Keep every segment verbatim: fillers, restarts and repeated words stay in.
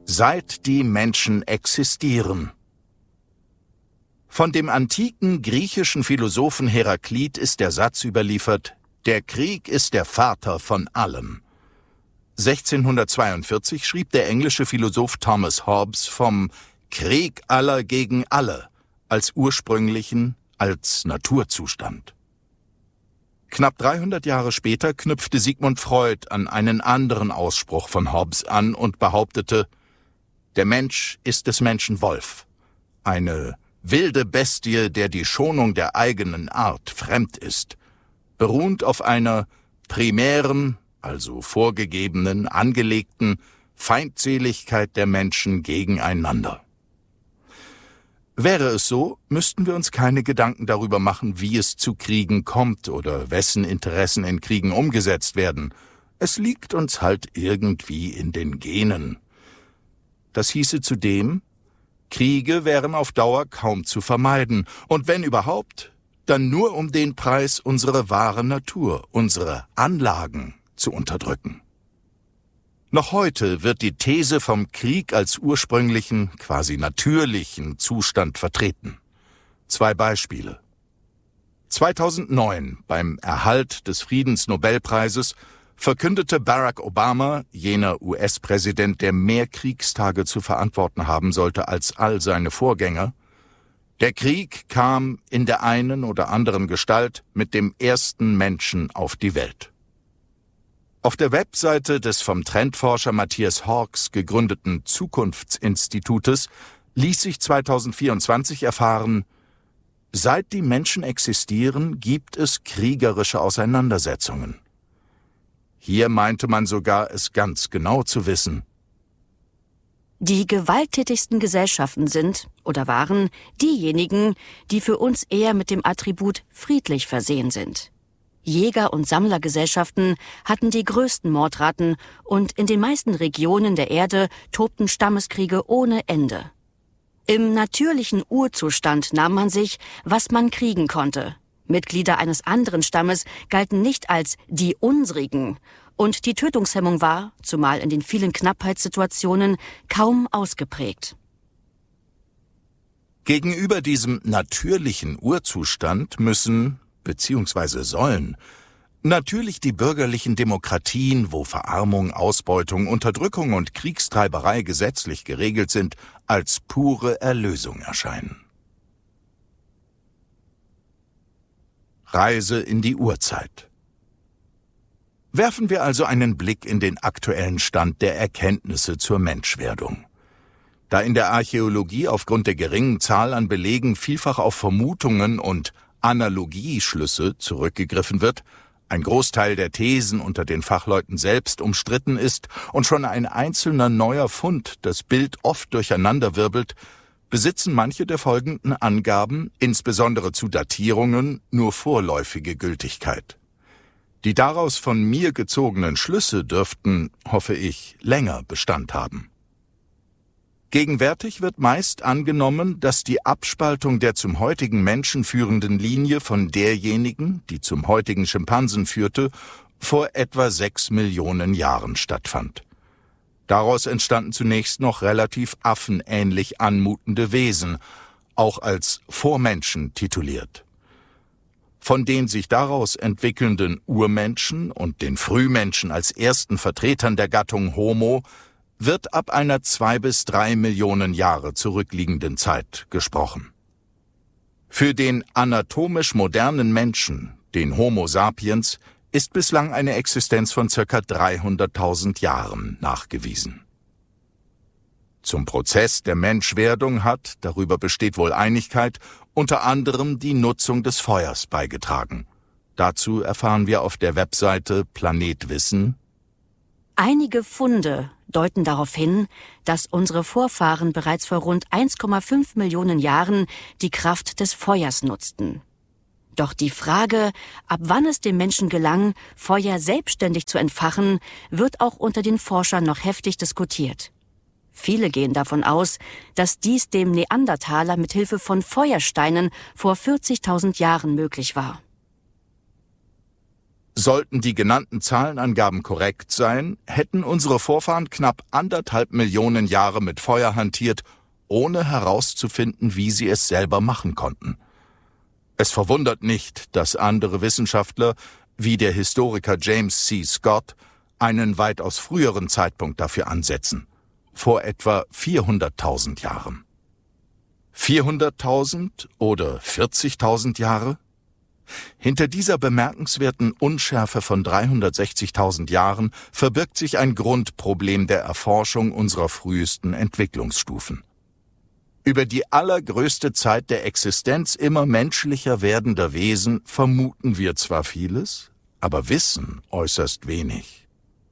Seit die Menschen existieren. Von dem antiken griechischen Philosophen Heraklit ist der Satz überliefert: Der Krieg ist der Vater von allem. sechzehnhundertzweiundvierzig schrieb der englische Philosoph Thomas Hobbes vom Krieg aller gegen alle als ursprünglichen, als Naturzustand. Knapp dreihundert Jahre später knüpfte Sigmund Freud an einen anderen Ausspruch von Hobbes an und behauptete: Der Mensch ist des Menschen Wolf, eine wilde Bestie, der die Schonung der eigenen Art fremd ist, beruhend auf einer primären, also vorgegebenen, angelegten Feindseligkeit der Menschen gegeneinander. Wäre es so, müssten wir uns keine Gedanken darüber machen, wie es zu Kriegen kommt oder wessen Interessen in Kriegen umgesetzt werden. Es liegt uns halt irgendwie in den Genen. Das hieße zudem, Kriege wären auf Dauer kaum zu vermeiden, und wenn überhaupt, dann nur um den Preis, unsere wahre Natur, unsere Anlagen zu unterdrücken. Noch heute wird die These vom Krieg als ursprünglichen, quasi natürlichen Zustand vertreten. Zwei Beispiele. zweitausendneun, beim Erhalt des Friedensnobelpreises, verkündete Barack Obama, jener U S-Präsident, der mehr Kriegstage zu verantworten haben sollte als all seine Vorgänger: Der Krieg kam in der einen oder anderen Gestalt mit dem ersten Menschen auf die Welt. Auf der Webseite des vom Trendforscher Matthias Hawkes gegründeten Zukunftsinstitutes ließ sich zweitausendvierundzwanzig erfahren: Seit die Menschen existieren, gibt es kriegerische Auseinandersetzungen. Hier meinte man sogar, es ganz genau zu wissen. Die gewalttätigsten Gesellschaften sind oder waren diejenigen, die für uns eher mit dem Attribut friedlich versehen sind. Jäger- und Sammlergesellschaften hatten die größten Mordraten und in den meisten Regionen der Erde tobten Stammeskriege ohne Ende. Im natürlichen Urzustand nahm man sich, was man kriegen konnte. Mitglieder eines anderen Stammes galten nicht als die unsrigen, und die Tötungshemmung war, zumal in den vielen Knappheitssituationen, kaum ausgeprägt. Gegenüber diesem natürlichen Urzustand müssen, beziehungsweise sollen, natürlich die bürgerlichen Demokratien, wo Verarmung, Ausbeutung, Unterdrückung und Kriegstreiberei gesetzlich geregelt sind, als pure Erlösung erscheinen. Reise in die Urzeit. Werfen wir also einen Blick in den aktuellen Stand der Erkenntnisse zur Menschwerdung. Da in der Archäologie aufgrund der geringen Zahl an Belegen vielfach auf Vermutungen und Analogieschlüsse zurückgegriffen wird, ein Großteil der Thesen unter den Fachleuten selbst umstritten ist und schon ein einzelner neuer Fund das Bild oft durcheinanderwirbelt, besitzen manche der folgenden Angaben, insbesondere zu Datierungen, nur vorläufige Gültigkeit. Die daraus von mir gezogenen Schlüsse dürften, hoffe ich, länger Bestand haben. Gegenwärtig wird meist angenommen, dass die Abspaltung der zum heutigen Menschen führenden Linie von derjenigen, die zum heutigen Schimpansen führte, vor etwa sechs Millionen Jahren stattfand. Daraus entstanden zunächst noch relativ affenähnlich anmutende Wesen, auch als Vormenschen tituliert. Von den sich daraus entwickelnden Urmenschen und den Frühmenschen als ersten Vertretern der Gattung Homo wird ab einer zwei bis drei Millionen Jahre zurückliegenden Zeit gesprochen. Für den anatomisch modernen Menschen, den Homo sapiens, ist bislang eine Existenz von ca. dreihunderttausend Jahren nachgewiesen. Zum Prozess der Menschwerdung hat, darüber besteht wohl Einigkeit, unter anderem die Nutzung des Feuers beigetragen. Dazu erfahren wir auf der Webseite Planet Wissen: Einige Funde deuten darauf hin, dass unsere Vorfahren bereits vor rund eins Komma fünf Millionen Jahren die Kraft des Feuers nutzten. Doch die Frage, ab wann es dem Menschen gelang, Feuer selbstständig zu entfachen, wird auch unter den Forschern noch heftig diskutiert. Viele gehen davon aus, dass dies dem Neandertaler mit Hilfe von Feuersteinen vor vierzigtausend Jahren möglich war. Sollten die genannten Zahlenangaben korrekt sein, hätten unsere Vorfahren knapp anderthalb Millionen Jahre mit Feuer hantiert, ohne herauszufinden, wie sie es selber machen konnten. Es verwundert nicht, dass andere Wissenschaftler, wie der Historiker James C. Scott, einen weitaus früheren Zeitpunkt dafür ansetzen, vor etwa vierhunderttausend Jahren. vierhunderttausend oder vierzigtausend Jahre? Hinter dieser bemerkenswerten Unschärfe von dreihundertsechzigtausend Jahren verbirgt sich ein Grundproblem der Erforschung unserer frühesten Entwicklungsstufen. Über die allergrößte Zeit der Existenz immer menschlicher werdender Wesen vermuten wir zwar vieles, aber wissen äußerst wenig.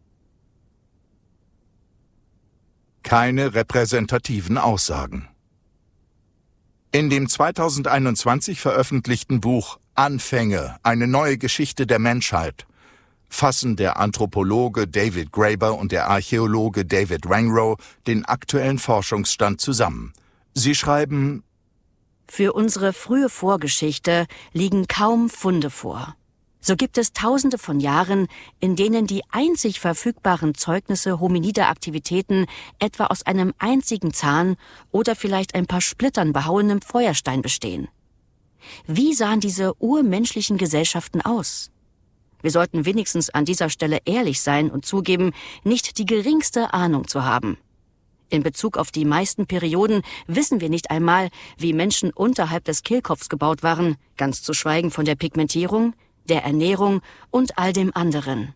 Keine repräsentativen Aussagen. In dem zweitausendeinundzwanzig veröffentlichten Buch Anfänge, eine neue Geschichte der Menschheit fassen der Anthropologe David Graeber und der Archäologe David Wengrow den aktuellen Forschungsstand zusammen. Sie schreiben: Für unsere frühe Vorgeschichte liegen kaum Funde vor. So gibt es Tausende von Jahren, in denen die einzig verfügbaren Zeugnisse hominider Aktivitäten etwa aus einem einzigen Zahn oder vielleicht ein paar Splittern behauenem Feuerstein bestehen. Wie sahen diese urmenschlichen Gesellschaften aus? Wir sollten wenigstens an dieser Stelle ehrlich sein und zugeben, nicht die geringste Ahnung zu haben. In Bezug auf die meisten Perioden wissen wir nicht einmal, wie Menschen unterhalb des Kehlkopfs gebaut waren, ganz zu schweigen von der Pigmentierung, der Ernährung und all dem anderen.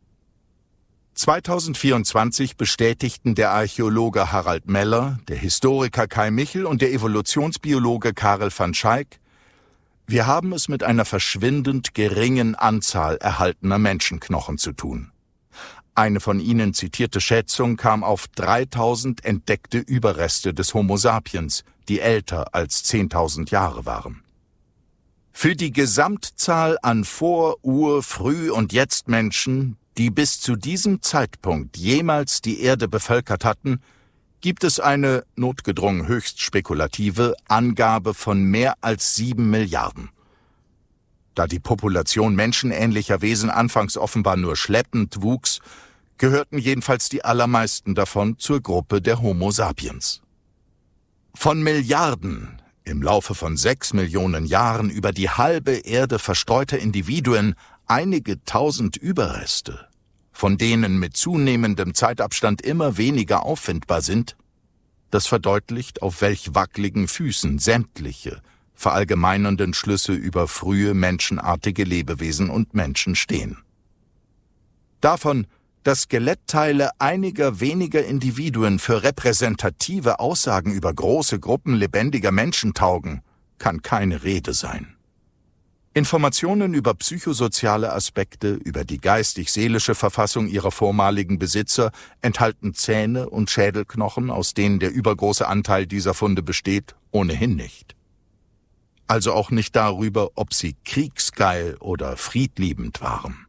zweitausendvierundzwanzig bestätigten der Archäologe Harald Meller, der Historiker Kai Michel und der Evolutionsbiologe Karel van Schaik: Wir haben es mit einer verschwindend geringen Anzahl erhaltener Menschenknochen zu tun. Eine von ihnen zitierte Schätzung kam auf dreitausend entdeckte Überreste des Homo sapiens, die älter als zehntausend Jahre waren. Für die Gesamtzahl an Vor-, Ur-, Früh- und Jetzt-Menschen, die bis zu diesem Zeitpunkt jemals die Erde bevölkert hatten, gibt es eine, notgedrungen höchst spekulative, Angabe von mehr als sieben Milliarden. Da die Population menschenähnlicher Wesen anfangs offenbar nur schleppend wuchs, gehörten jedenfalls die allermeisten davon zur Gruppe der Homo sapiens. Von Milliarden, im Laufe von sechs Millionen Jahren über die halbe Erde verstreuter Individuen einige tausend Überreste, von denen mit zunehmendem Zeitabstand immer weniger auffindbar sind, das verdeutlicht, auf welch wackeligen Füßen sämtliche verallgemeinernden Schlüsse über frühe menschenartige Lebewesen und Menschen stehen. Davon, dass Skelettteile einiger weniger Individuen für repräsentative Aussagen über große Gruppen lebendiger Menschen taugen, kann keine Rede sein. Informationen über psychosoziale Aspekte, über die geistig-seelische Verfassung ihrer vormaligen Besitzer enthalten Zähne und Schädelknochen, aus denen der übergroße Anteil dieser Funde besteht, ohnehin nicht. Also auch nicht darüber, ob sie kriegsgeil oder friedliebend waren.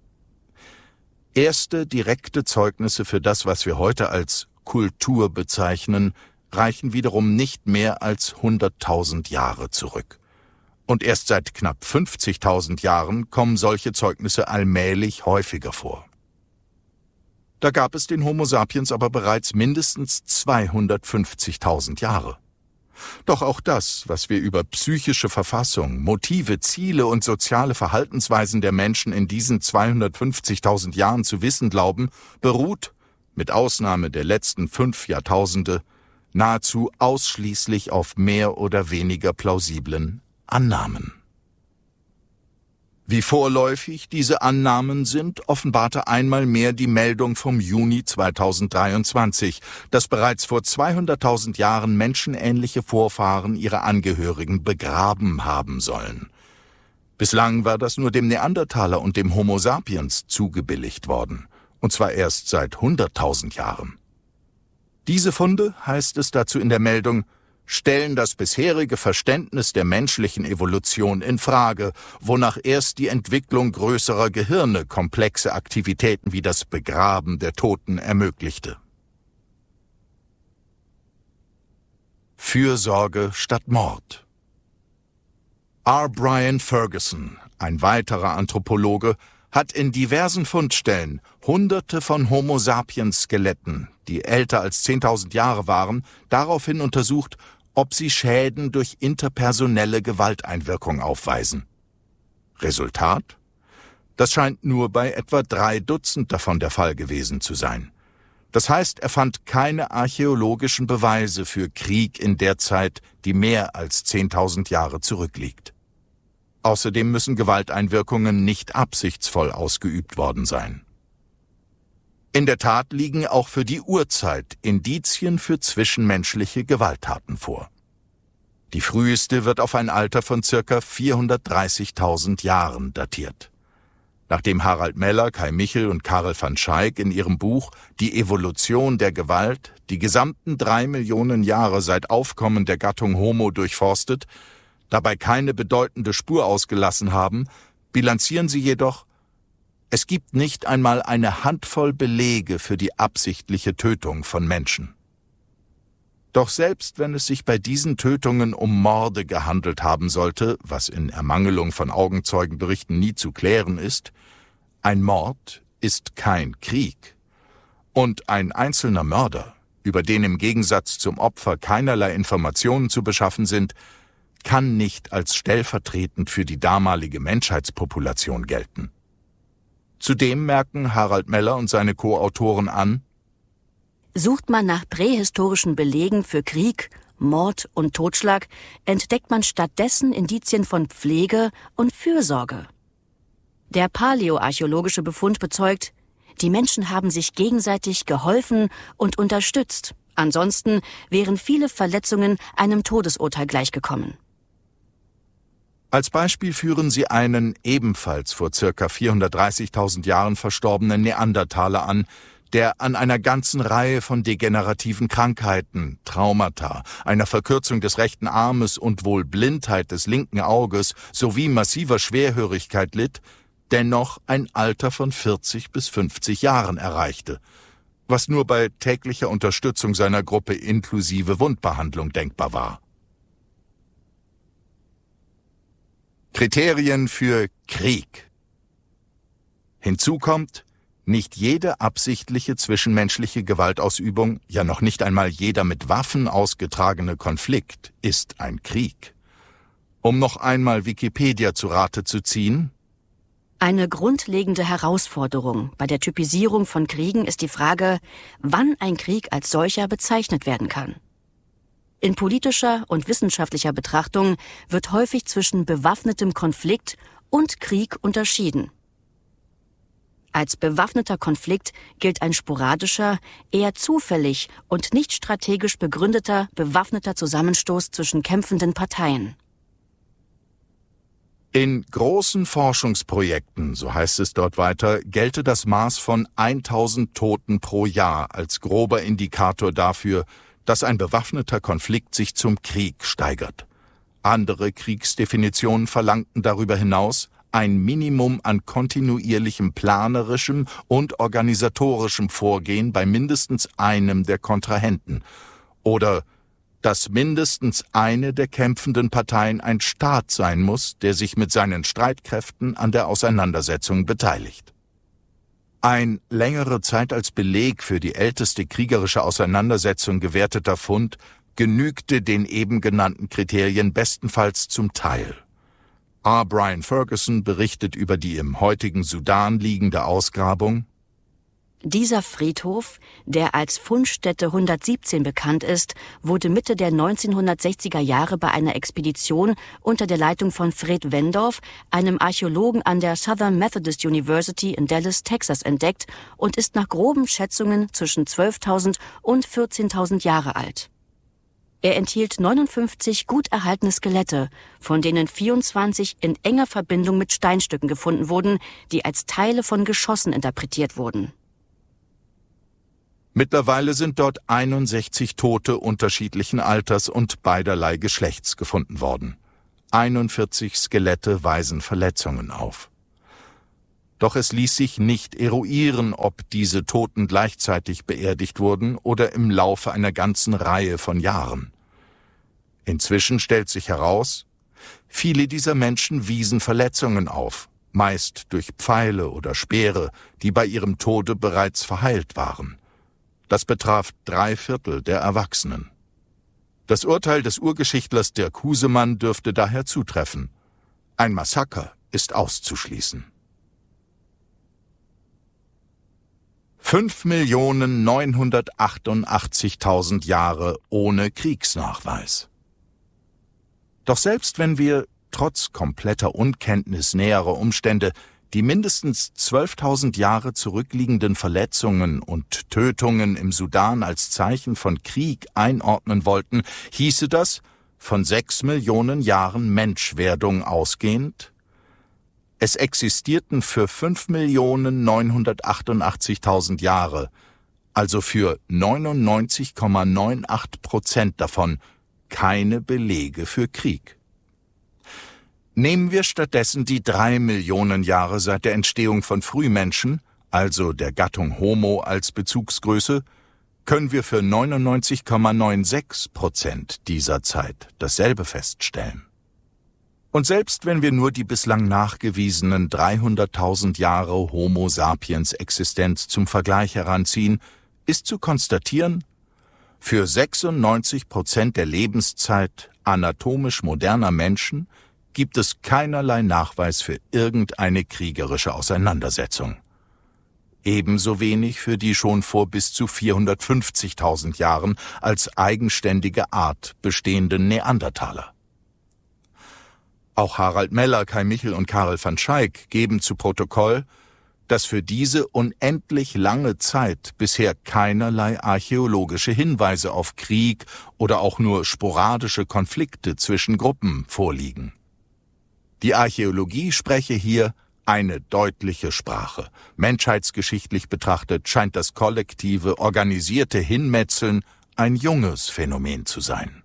Erste direkte Zeugnisse für das, was wir heute als Kultur bezeichnen, reichen wiederum nicht mehr als hunderttausend Jahre zurück. Und erst seit knapp fünfzigtausend Jahren kommen solche Zeugnisse allmählich häufiger vor. Da gab es den Homo sapiens aber bereits mindestens zweihundertfünfzigtausend Jahre. Doch auch das, was wir über psychische Verfassung, Motive, Ziele und soziale Verhaltensweisen der Menschen in diesen zweihundertfünfzigtausend Jahren zu wissen glauben, beruht, mit Ausnahme der letzten fünf Jahrtausende, nahezu ausschließlich auf mehr oder weniger plausiblen Annahmen. Wie vorläufig diese Annahmen sind, offenbarte einmal mehr die Meldung vom Juni zweitausenddreiundzwanzig, dass bereits vor zweihunderttausend Jahren menschenähnliche Vorfahren ihre Angehörigen begraben haben sollen. Bislang war das nur dem Neandertaler und dem Homo sapiens zugebilligt worden, und zwar erst seit hunderttausend Jahren. Diese Funde, heißt es dazu in der Meldung, stellen das bisherige Verständnis der menschlichen Evolution in Frage, wonach erst die Entwicklung größerer Gehirne komplexe Aktivitäten wie das Begraben der Toten ermöglichte. Fürsorge statt Mord. R. Brian Ferguson, ein weiterer Anthropologe, hat in diversen Fundstellen Hunderte von Homo-sapiens-Skeletten, die älter als zehntausend Jahre waren, daraufhin untersucht, ob sie Schäden durch interpersonelle Gewalteinwirkung aufweisen. Resultat? Das scheint nur bei etwa drei Dutzend davon der Fall gewesen zu sein. Das heißt, er fand keine archäologischen Beweise für Krieg in der Zeit, die mehr als zehntausend Jahre zurückliegt. Außerdem müssen Gewalteinwirkungen nicht absichtsvoll ausgeübt worden sein. In der Tat liegen auch für die Urzeit Indizien für zwischenmenschliche Gewalttaten vor. Die früheste wird auf ein Alter von ca. vierhundertdreißigtausend Jahren datiert. Nachdem Harald Meller, Kai Michel und Karel van Schaik in ihrem Buch »Die Evolution der Gewalt« die gesamten drei Millionen Jahre seit Aufkommen der Gattung Homo durchforstet, dabei keine bedeutende Spur ausgelassen haben, bilanzieren sie jedoch: Es gibt nicht einmal eine Handvoll Belege für die absichtliche Tötung von Menschen. Doch selbst wenn es sich bei diesen Tötungen um Morde gehandelt haben sollte, was in Ermangelung von Augenzeugenberichten nie zu klären ist, ein Mord ist kein Krieg. Und ein einzelner Mörder, über den im Gegensatz zum Opfer keinerlei Informationen zu beschaffen sind, kann nicht als stellvertretend für die damalige Menschheitspopulation gelten. Zudem merken Harald Meller und seine Co-Autoren an: Sucht man nach prähistorischen Belegen für Krieg, Mord und Totschlag, entdeckt man stattdessen Indizien von Pflege und Fürsorge. Der paläoarchäologische Befund bezeugt, die Menschen haben sich gegenseitig geholfen und unterstützt. Ansonsten wären viele Verletzungen einem Todesurteil gleichgekommen. Als Beispiel führen sie einen ebenfalls vor ca. vierhundertdreißigtausend Jahren verstorbenen Neandertaler an, der an einer ganzen Reihe von degenerativen Krankheiten, Traumata, einer Verkürzung des rechten Armes und wohl Blindheit des linken Auges sowie massiver Schwerhörigkeit litt, dennoch ein Alter von vierzig bis fünfzig Jahren erreichte, was nur bei täglicher Unterstützung seiner Gruppe inklusive Wundbehandlung denkbar war. Kriterien für Krieg. Hinzu kommt: Nicht jede absichtliche zwischenmenschliche Gewaltausübung, ja noch nicht einmal jeder mit Waffen ausgetragene Konflikt ist ein Krieg. Um noch einmal Wikipedia zu Rate zu ziehen: Eine grundlegende Herausforderung bei der Typisierung von Kriegen ist die Frage, wann ein Krieg als solcher bezeichnet werden kann. In politischer und wissenschaftlicher Betrachtung wird häufig zwischen bewaffnetem Konflikt und Krieg unterschieden. Als bewaffneter Konflikt gilt ein sporadischer, eher zufällig und nicht strategisch begründeter bewaffneter Zusammenstoß zwischen kämpfenden Parteien. In großen Forschungsprojekten, so heißt es dort weiter, gelte das Maß von tausend Toten pro Jahr als grober Indikator dafür, dass ein bewaffneter Konflikt sich zum Krieg steigert. Andere Kriegsdefinitionen verlangten darüber hinaus ein Minimum an kontinuierlichem planerischem und organisatorischem Vorgehen bei mindestens einem der Kontrahenten oder dass mindestens eine der kämpfenden Parteien ein Staat sein muss, der sich mit seinen Streitkräften an der Auseinandersetzung beteiligt. Ein längere Zeit als Beleg für die älteste kriegerische Auseinandersetzung gewerteter Fund genügte den eben genannten Kriterien bestenfalls zum Teil. R. Brian Ferguson berichtet über die im heutigen Sudan liegende Ausgrabung: Dieser Friedhof, der als Fundstätte hundertsiebzehn bekannt ist, wurde Mitte der neunzehnhundertsechziger Jahre bei einer Expedition unter der Leitung von Fred Wendorf, einem Archäologen an der Southern Methodist University in Dallas, Texas, entdeckt und ist nach groben Schätzungen zwischen zwölftausend und vierzehntausend Jahre alt. Er enthielt neunundfünfzig gut erhaltene Skelette, von denen vierundzwanzig in enger Verbindung mit Steinstücken gefunden wurden, die als Teile von Geschossen interpretiert wurden. Mittlerweile sind dort einundsechzig Tote unterschiedlichen Alters und beiderlei Geschlechts gefunden worden. einundvierzig Skelette weisen Verletzungen auf. Doch es ließ sich nicht eruieren, ob diese Toten gleichzeitig beerdigt wurden oder im Laufe einer ganzen Reihe von Jahren. Inzwischen stellt sich heraus, viele dieser Menschen wiesen Verletzungen auf, meist durch Pfeile oder Speere, die bei ihrem Tode bereits verheilt waren. Das betraf drei Viertel der Erwachsenen. Das Urteil des Urgeschichtlers Dirk Husemann dürfte daher zutreffen. Ein Massaker ist auszuschließen. fünf Millionen neunhundertachtundachtzigtausend Jahre ohne Kriegsnachweis. Doch selbst wenn wir, trotz kompletter Unkenntnis näherer Umstände, die mindestens zwölftausend Jahre zurückliegenden Verletzungen und Tötungen im Sudan als Zeichen von Krieg einordnen wollten, hieße das, von sechs Millionen Jahren Menschwerdung ausgehend, es existierten für fünf Millionen neunhundertachtundachtzigtausend Jahre, also für neunundneunzig Komma achtundneunzig Prozent davon, keine Belege für Krieg. Nehmen wir stattdessen die drei Millionen Jahre seit der Entstehung von Frühmenschen, also der Gattung Homo als Bezugsgröße, können wir für neunundneunzig Komma sechsundneunzig Prozent dieser Zeit dasselbe feststellen. Und selbst wenn wir nur die bislang nachgewiesenen dreihunderttausend Jahre Homo sapiens Existenz zum Vergleich heranziehen, ist zu konstatieren, für sechsundneunzig Prozent der Lebenszeit anatomisch moderner Menschen gibt es keinerlei Nachweis für irgendeine kriegerische Auseinandersetzung. Ebenso wenig für die schon vor bis zu vierhundertfünfzigtausend Jahren als eigenständige Art bestehenden Neandertaler. Auch Harald Meller, Kai Michel und Karel van Schaik geben zu Protokoll, dass für diese unendlich lange Zeit bisher keinerlei archäologische Hinweise auf Krieg oder auch nur sporadische Konflikte zwischen Gruppen vorliegen. Die Archäologie spreche hier eine deutliche Sprache. Menschheitsgeschichtlich betrachtet scheint das kollektive, organisierte Hinmetzeln ein junges Phänomen zu sein.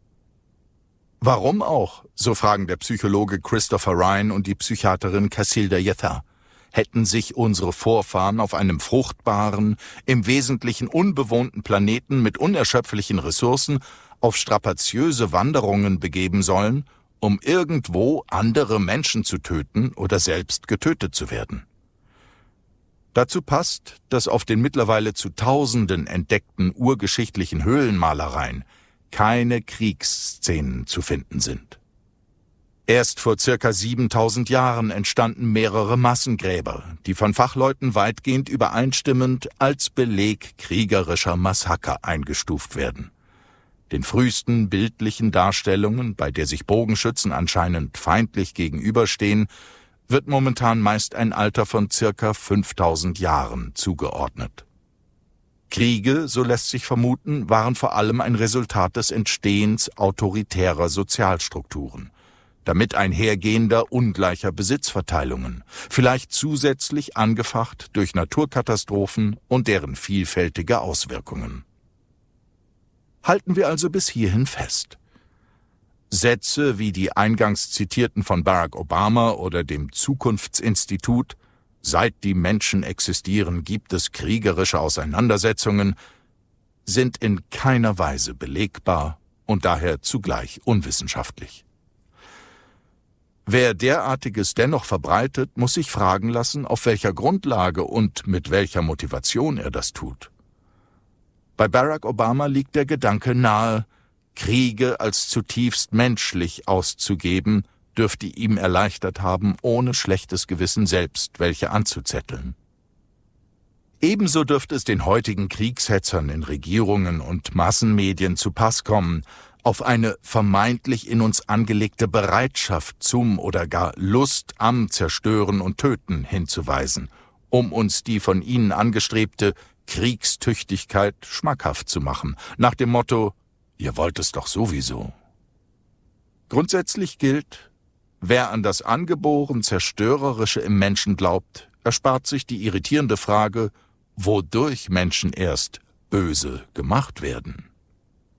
Warum auch, so fragen der Psychologe Christopher Ryan und die Psychiaterin Cacilda Yether, hätten sich unsere Vorfahren auf einem fruchtbaren, im Wesentlichen unbewohnten Planeten mit unerschöpflichen Ressourcen auf strapaziöse Wanderungen begeben sollen, um irgendwo andere Menschen zu töten oder selbst getötet zu werden. Dazu passt, dass auf den mittlerweile zu Tausenden entdeckten urgeschichtlichen Höhlenmalereien keine Kriegsszenen zu finden sind. Erst vor circa siebentausend Jahren entstanden mehrere Massengräber, die von Fachleuten weitgehend übereinstimmend als Beleg kriegerischer Massaker eingestuft werden. Den frühesten bildlichen Darstellungen, bei der sich Bogenschützen anscheinend feindlich gegenüberstehen, wird momentan meist ein Alter von circa fünftausend Jahren zugeordnet. Kriege, so lässt sich vermuten, waren vor allem ein Resultat des Entstehens autoritärer Sozialstrukturen, damit einhergehender ungleicher Besitzverteilungen, vielleicht zusätzlich angefacht durch Naturkatastrophen und deren vielfältige Auswirkungen. Halten wir also bis hierhin fest. Sätze wie die eingangs zitierten von Barack Obama oder dem Zukunftsinstitut „Seit die Menschen existieren, gibt es kriegerische Auseinandersetzungen“, sind in keiner Weise belegbar und daher zugleich unwissenschaftlich. Wer derartiges dennoch verbreitet, muss sich fragen lassen, auf welcher Grundlage und mit welcher Motivation er das tut. Bei Barack Obama liegt der Gedanke nahe, Kriege als zutiefst menschlich auszugeben, dürfte ihm erleichtert haben, ohne schlechtes Gewissen selbst welche anzuzetteln. Ebenso dürfte es den heutigen Kriegshetzern in Regierungen und Massenmedien zu Pass kommen, auf eine vermeintlich in uns angelegte Bereitschaft zum oder gar Lust am Zerstören und Töten hinzuweisen, um uns die von ihnen angestrebte Kriegstüchtigkeit schmackhaft zu machen, nach dem Motto: Ihr wollt es doch sowieso. Grundsätzlich gilt, wer an das angeboren Zerstörerische im Menschen glaubt, erspart sich die irritierende Frage, wodurch Menschen erst böse gemacht werden.